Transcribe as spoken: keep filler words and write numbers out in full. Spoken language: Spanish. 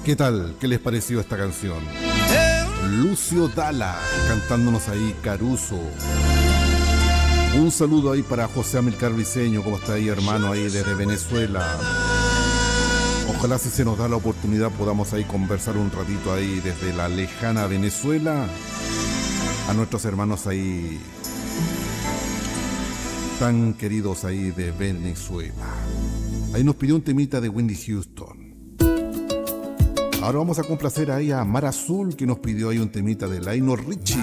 ¿Qué tal? ¿Qué les pareció esta canción? Lucio Dalla, cantándonos ahí Caruso. Un saludo ahí para José Amilcar Briceño, ¿cómo está ahí, hermano, ahí desde Venezuela? Ojalá si se nos da la oportunidad podamos ahí conversar un ratito ahí desde la lejana Venezuela a nuestros hermanos ahí tan queridos ahí de Venezuela. Ahí nos pidió un temita de Whitney Houston. Ahora vamos a complacer ahí a Mar Azul, que nos pidió ahí un temita de Lionel Richie.